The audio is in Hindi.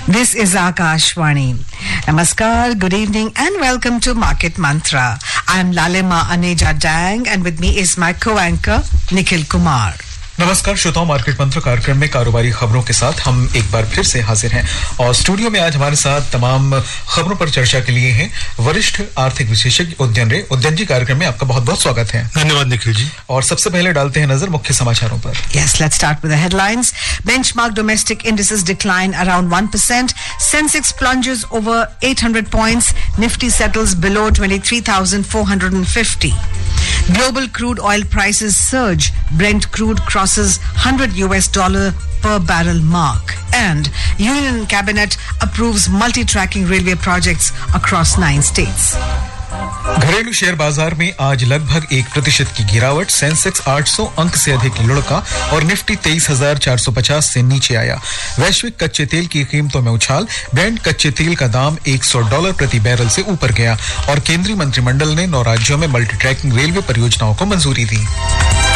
This is Akashvani. Namaskar, good evening and welcome to Market Mantra. I am Lalima Aneja Dang and with me is my co-anchor Nikhil Kumar. नमस्कार श्रोताओं, मार्केट मंत्र कार्यक्रम में कारोबारी खबरों के साथ हम एक बार फिर से हाजिर हैं और स्टूडियो में आज हमारे साथ तमाम खबरों पर चर्चा के लिए हैं वरिष्ठ आर्थिक विशेषज्ञ उद्यन जी। कार्यक्रम में आपका बहुत-बहुत स्वागत है। धन्यवाद निखिल जी। और सबसे पहले डालते हैं नजर मुख्य समाचारों पर। Yes, let's start with the headlines. Benchmark domestic indices decline around 1%. Sensex plunges over 800 points. Nifty settles below 23,450. Global crude oil prices surge. Brent crude crosses $100 per barrel mark. And Union Cabinet approves multi-tracking railway projects across 9 states. घरेलू शेयर बाजार में आज लगभग 1% की गिरावट। सेंसेक्स 800 अंक से अधिक लुढ़का और निफ्टी 23,450 से नीचे आया। वैश्विक कच्चे तेल की कीमतों में उछाल। ब्रेंट कच्चे तेल का दाम $100 प्रति बैरल से ऊपर गया और केंद्रीय मंत्रिमंडल ने 9 राज्यों में मल्टी ट्रैकिंग रेलवे परियोजनाओं को मंजूरी दी।